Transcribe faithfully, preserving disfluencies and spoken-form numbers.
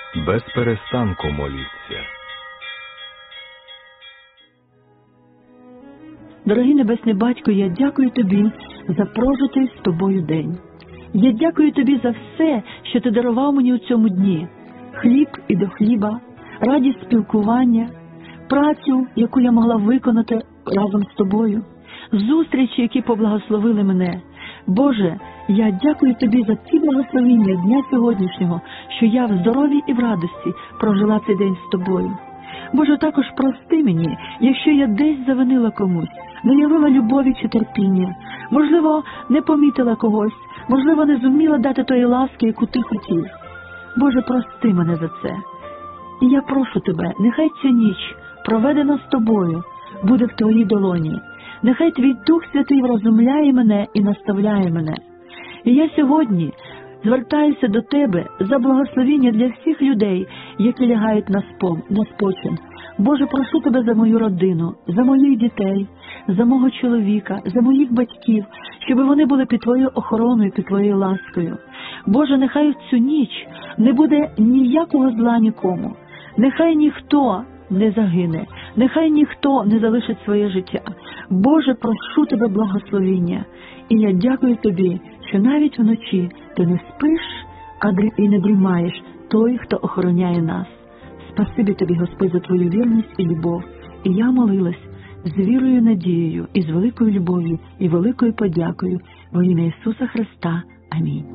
без перестанку моліться. Дорогий Небесний Батько, я дякую Тобі за прожитий з Тобою день. Я дякую Тобі за все, що Ти дарував мені у цьому дні. Хліб і до хліба, радість спілкування, працю, яку я могла виконати разом з Тобою, зустрічі, які поблагословили мене. Боже, я дякую Тобі за ці благословення дня сьогоднішнього, що я в здоров'ї і в радості прожила цей день з Тобою. Боже, також прости мені, якщо я десь завинила комусь, не явила любові чи терпіння, можливо, не помітила когось, можливо, не зуміла дати тої ласки, яку Ти хотів. Боже, прости мене за це. І я прошу Тебе, нехай ця ніч, проведена з Тобою, буде в Твоїй долоні. Нехай Твій Дух Святий врозумляє мене і наставляє мене. І я сьогодні звертаюся до Тебе за благословіння для всіх людей, які лягають на спом, на спочин. Боже, прошу Тебе за мою родину, за моїх дітей, за мого чоловіка, за моїх батьків, щоб вони були під Твоєю охороною, під Твоєю ласкою. Боже, нехай в цю ніч не буде ніякого зла нікому. Нехай ніхто не загине, нехай ніхто не залишить своє життя. Боже, прошу Тебе благословіння. І я дякую Тобі, що навіть вночі Ти не спиш, а і не дрімаєш той, хто охороняє нас. Спасибі Тобі, Господь, за Твою вірність і любов. І я молилась з вірою, надією, і з великою любов'ю, і великою подякою во ім'я Ісуса Христа. Амінь.